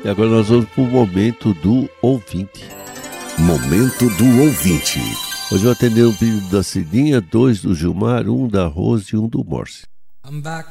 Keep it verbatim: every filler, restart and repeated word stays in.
E agora nós vamos para o momento do ouvinte. Momento do ouvinte. Hoje eu atendi um pedido da Cidinha, dois do Gilmar, um da Rose e um do Morse. I'm back